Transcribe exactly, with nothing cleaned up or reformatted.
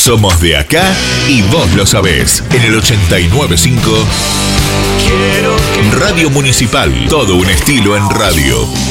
Somos de acá y vos lo sabés. En el ochenta y nueve punto cinco Radio Municipal. Todo un estilo en radio.